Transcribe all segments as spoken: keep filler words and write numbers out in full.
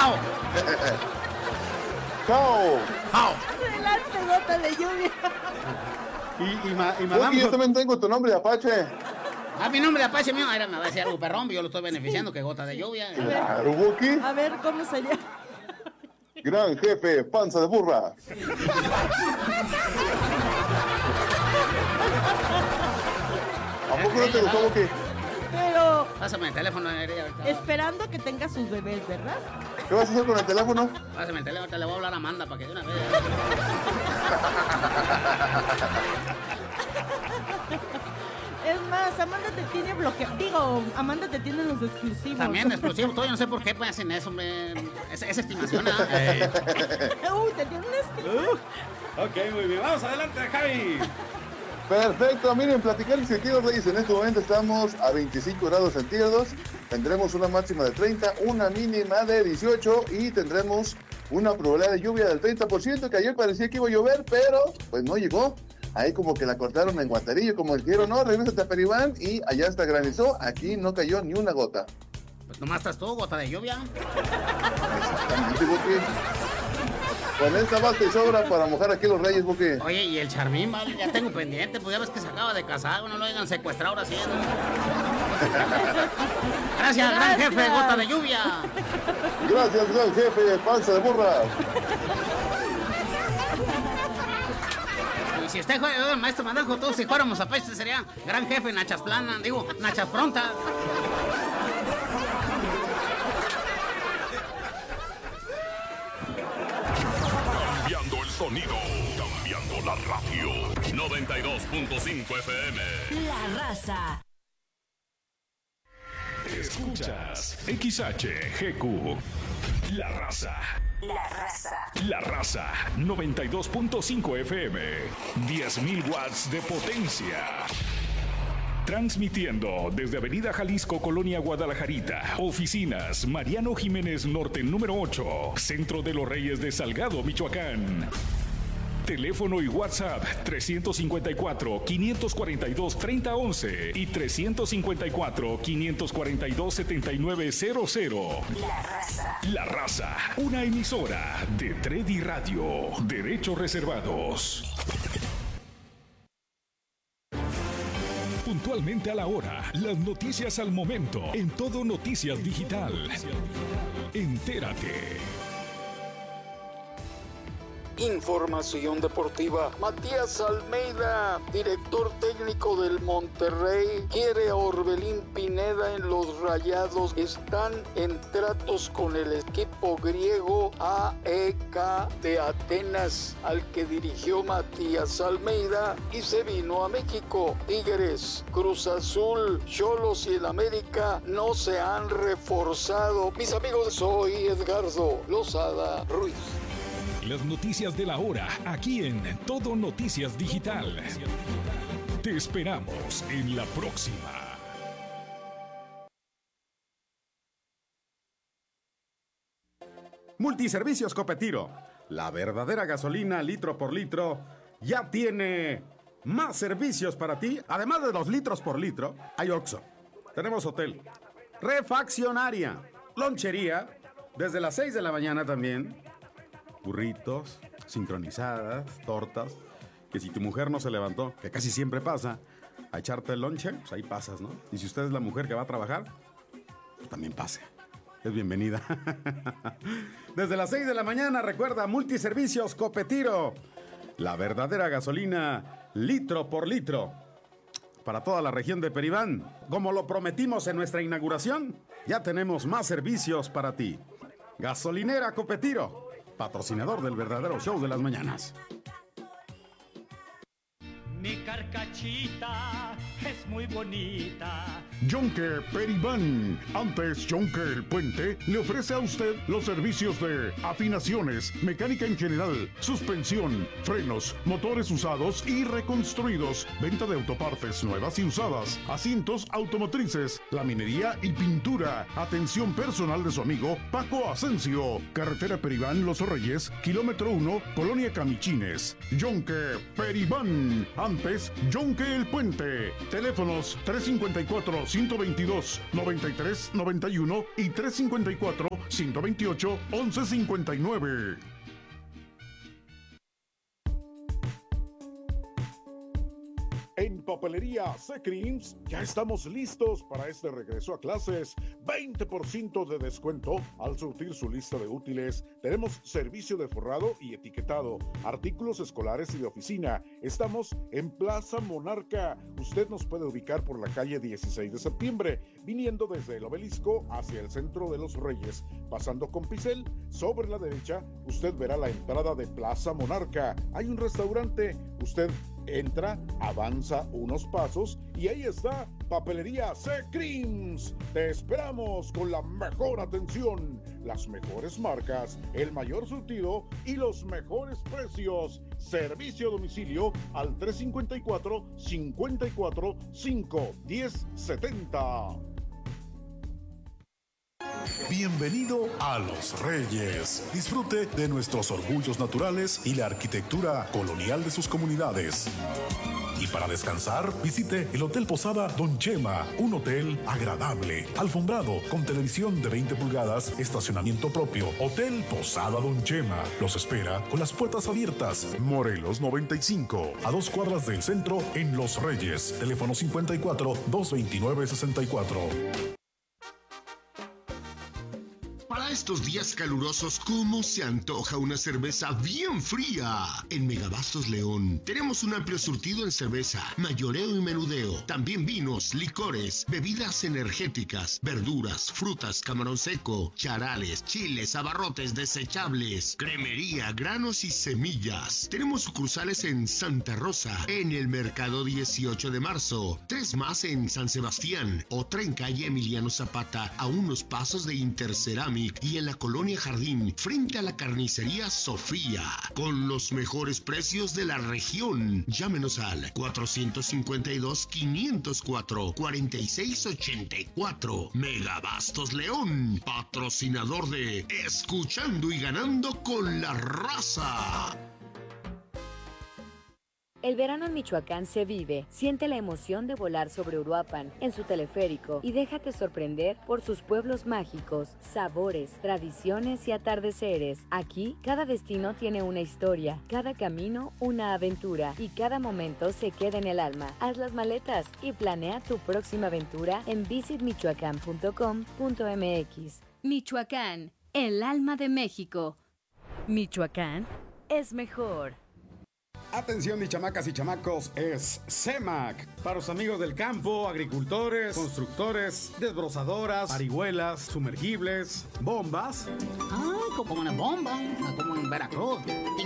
Chao. Chao. Chao. Adelante, gota de lluvia. Y, y, ma, y Oye, madame... yo también tengo tu nombre de Apache. Ah, mi nombre de Apache mío. Ahora me va a decir algo perrón, yo lo estoy beneficiando, que gota de lluvia. Claro, Buki. A ver, ¿cómo se llama? Gran jefe, panza de burra. ¿A poco no te gustó, Buki? Pero Pásame el teléfono, Nerea, ahorita. esperando que tenga sus bebés, ¿verdad? ¿Qué vas a hacer con el teléfono? Pásame el teléfono, te le voy a hablar a Amanda para que de una vez. Es más, Amanda te tiene bloqueado. Digo, Amanda te tiene los exclusivos. También exclusivo, todavía no sé por qué pues, hacen eso, hombre. Es, es estimación, ¿ah? Uy, te tiene un estimado. Uh, ok, muy bien. Vamos adelante, Javi. Perfecto, miren, platicar el sentido, Reyes. En este momento estamos a veinticinco grados centígrados. Tendremos una máxima de treinta, una mínima de dieciocho y tendremos una probabilidad de lluvia del treinta por ciento, que ayer parecía que iba a llover, pero pues no llegó. Ahí como que la cortaron en Guatarillo, como dijeron, no, regrésate a Peribán, y allá hasta granizó. Aquí no cayó ni una gota. Pues nomás estás tú, gota de lluvia. Exactamente, Buki. Con esta basta y sobra para mojar aquí los Reyes, Buki. Oye, y el Charmín, vale, ya tengo pendiente, pues ya ves que se acaba de casar, no lo hayan secuestrado ahora sí, ¿no? Gracias, gran Gracias. jefe, gota de lluvia. Gracias, gran jefe, panza de burra. Y si usted juega, maestro Mandajo, todos si fuéramos a Peste sería gran jefe, Nachas Plana, digo, Nachas Pronta. Cambiando el sonido, cambiando la radio. noventa y dos punto cinco F M. La Raza. Escuchas X H G Q. La Raza. La Raza. La Raza. noventa y dos punto cinco F M. diez mil watts de potencia. Transmitiendo desde Avenida Jalisco, Colonia Guadalajarita. Oficinas Mariano Jiménez Norte número ocho. Centro de los Reyes de Salgado, Michoacán. Teléfono y WhatsApp trescientos cincuenta y cuatro, quinientos cuarenta y dos, treinta once y trescientos cincuenta y cuatro, quinientos cuarenta y dos, setenta y nueve cero cero. La Raza. La Raza, una emisora de Tredi Radio. Derechos reservados. Puntualmente a la hora, las noticias al momento, en Todo Noticias Digital. Entérate. Información deportiva. Matías Almeida, director técnico del Monterrey, quiere a Orbelín Pineda en los Rayados. Están en tratos con el equipo griego A E K de Atenas, al que dirigió Matías Almeida, y se vino a México. Tigres, Cruz Azul, Xolos y el América no se han reforzado. Mis amigos, soy Edgardo Lozada Ruiz. Las noticias de la hora, aquí en Todo Noticias Digital. Te esperamos en la próxima. Multiservicios Copetiro. La verdadera gasolina litro por litro ya tiene más servicios para ti. Además de los litros por litro, hay Oxxo. Tenemos hotel, refaccionaria, lonchería, desde las seis de la mañana también. Burritos, sincronizadas, tortas. Que si tu mujer no se levantó, que casi siempre pasa, a echarte el lonche, pues ahí pasas, ¿no? Y si usted es la mujer que va a trabajar, pues también pase. Es bienvenida. Desde las seis de la mañana, recuerda, Multiservicios Copetiro. La verdadera gasolina, litro por litro. Para toda la región de Peribán. Como lo prometimos en nuestra inauguración, ya tenemos más servicios para ti. Gasolinera Copetiro, patrocinador del verdadero show de las mañanas. Mi carcachita es muy bonita. Yonke Peribán, antes Yonke el Puente, le ofrece a usted los servicios de afinaciones, mecánica en general, suspensión, frenos, motores usados y reconstruidos, venta de autopartes nuevas y usadas, asientos automotrices, laminería y pintura. Atención personal de su amigo Paco Asensio. Carretera Peribán Los Reyes, kilómetro uno, Colonia Camichines. Yonke Peribán, antes Yonke el Puente. Teléfonos tres cincuenta y cuatro, ciento veintidós, noventa y tres noventa y uno y tres cincuenta y cuatro, ciento veintiocho, once cincuenta y nueve. En Papelería C-Creams ya estamos listos para este regreso a clases. veinte por ciento de descuento al surtir su lista de útiles. Tenemos servicio de forrado y etiquetado, artículos escolares y de oficina. Estamos en Plaza Monarca. Usted nos puede ubicar por la calle dieciséis de septiembre, viniendo desde el Obelisco hacia el Centro de los Reyes. Pasando con Picel, sobre la derecha, usted verá la entrada de Plaza Monarca. Hay un restaurante. Usted entra, avanza unos pasos y ahí está Papelería C-Creams. Te esperamos con la mejor atención, las mejores marcas, el mayor surtido y los mejores precios. Servicio a domicilio al tres cinco cuatro, cinco cuatro cinco, uno cero siete cero. Bienvenido a Los Reyes. Disfrute de nuestros orgullos naturales y la arquitectura colonial de sus comunidades. Y para descansar, visite el Hotel Posada Don Chema, un hotel agradable, alfombrado, con televisión de veinte pulgadas, estacionamiento propio. Hotel Posada Don Chema los espera con las puertas abiertas. Morelos noventa y cinco, a dos cuadras del centro en Los Reyes. Teléfono cincuenta y cuatro, doscientos veintinueve, sesenta y cuatro. Para estos días calurosos, ¿cómo se antoja una cerveza bien fría? En Megabastos León tenemos un amplio surtido en cerveza, mayoreo y menudeo. También vinos, licores, bebidas energéticas, verduras, frutas, camarón seco, charales, chiles, abarrotes desechables, cremería, granos y semillas. Tenemos sucursales en Santa Rosa, en el Mercado dieciocho de marzo, tres más en San Sebastián, otra en calle Emiliano Zapata, a unos pasos de Interceramic, y en la Colonia Jardín, frente a la carnicería Sofía, con los mejores precios de la región. Llámenos al cuatro cinco dos, quinientos cuatro, cuarenta y seis ochenta y cuatro. Megabastos León, patrocinador de Escuchando y Ganando con la Raza. El verano en Michoacán se vive. Siente la emoción de volar sobre Uruapan en su teleférico y déjate sorprender por sus pueblos mágicos, sabores, tradiciones y atardeceres. Aquí, cada destino tiene una historia, cada camino una aventura y cada momento se queda en el alma. Haz las maletas y planea tu próxima aventura en visit michoacán punto com punto m x. Michoacán, el alma de México. Michoacán es mejor. Atención, mis chamacas y chamacos, es CEMAC. Para los amigos del campo, agricultores, constructores, desbrozadoras, parihuelas, sumergibles, bombas. Ah, como una bomba, como en Veracruz.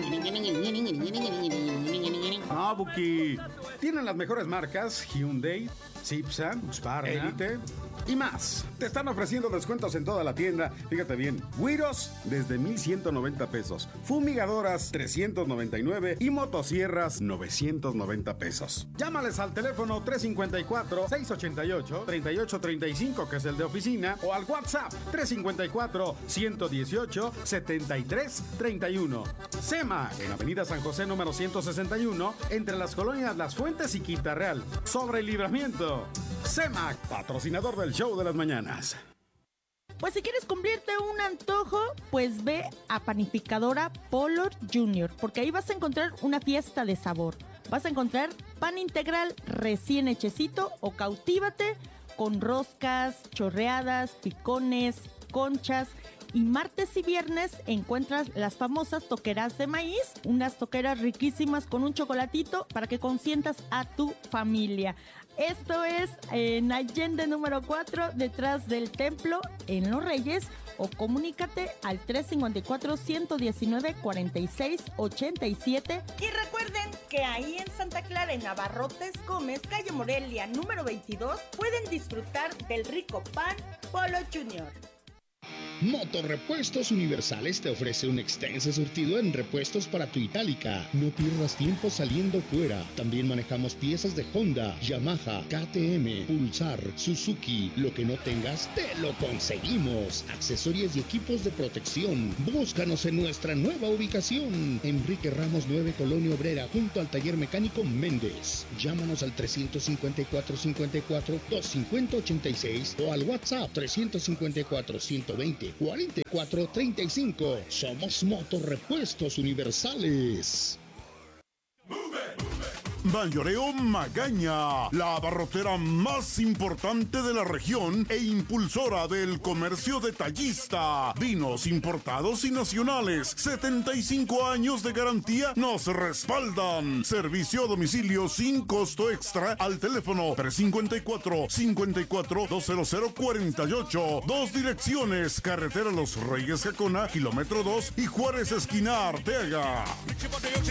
Ah, Buki. Tienen las mejores marcas: Hyundai, Cipsa, Husqvarna, Elite y más. Te están ofreciendo descuentos en toda la tienda. Fíjate bien, güiros desde mil ciento noventa pesos, fumigadoras trescientos noventa y nueve y motosierras novecientos noventa pesos. Llámales al teléfono tres cinco cuatro, seis ocho ocho, tres ocho tres cinco, que es el de oficina, o al WhatsApp tres cinco cuatro, uno uno ocho, siete tres tres uno. CEMAC, en Avenida San José número ciento sesenta y uno, entre las colonias Las Fuentes y Quinta Real, sobre el Libramiento. CEMAC, patrocinador del show de las mañanas. Pues si quieres cumplirte un antojo, pues ve a Panificadora Polo Junior, porque ahí vas a encontrar una fiesta de sabor. Vas a encontrar pan integral recién hechecito o cautívate con roscas, chorreadas, picones, conchas. Y martes y viernes encuentras las famosas toqueras de maíz, unas toqueras riquísimas con un chocolatito para que consientas a tu familia. Esto es en Allende número cuatro, detrás del templo, en Los Reyes, o comunícate al tres cinco cuatro, uno uno nueve, cuatro seis ocho siete. Y recuerden que ahí en Santa Clara, en Abarrotes Gómez, calle Morelia número veintidós, pueden disfrutar del rico pan Polo Junior. Motorrepuestos Universales te ofrece un extenso surtido en repuestos para tu Itálica. No pierdas tiempo saliendo fuera. También manejamos piezas de Honda, Yamaha, K T M, Pulsar, Suzuki. Lo que no tengas, te lo conseguimos. Accesorios y equipos de protección. Búscanos en nuestra nueva ubicación. Enrique Ramos nueve, Colonia Obrera, junto al Taller Mecánico Méndez. Llámanos al tres cinco cuatro, cinco cuatro, dos cinco cero, ocho seis o al WhatsApp tres cinco cuatro, ciento veinte, cuarenta y cuatro treinta y cinco. Somos Motorrepuestos Universales. Mayoreo Magaña, la abarrotera más importante de la región e impulsora del comercio detallista. Vinos importados y nacionales, setenta y cinco años de garantía nos respaldan. Servicio a domicilio sin costo extra al teléfono tres cinco cuatro, cinco cuatro, dos cero cero cuatro ocho. Dos direcciones, carretera Los Reyes Jacona, kilómetro dos y Juárez esquina Arteaga.